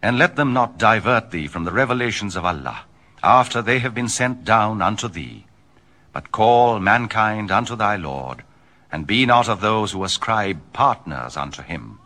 And let them not divert thee from the revelations of Allah, after they have been sent down unto thee. But call mankind unto thy Lord, and be not of those who ascribe partners unto him.